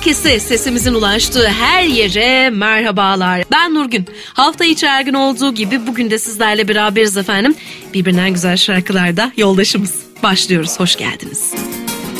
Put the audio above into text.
herkese, sesimizin ulaştığı her yere merhabalar. Ben Nurgün. Hafta içi her gün olduğu gibi bugün de sizlerle beraberiz efendim. Birbirinden güzel şarkılarda yoldaşımız. Başlıyoruz, hoş geldiniz.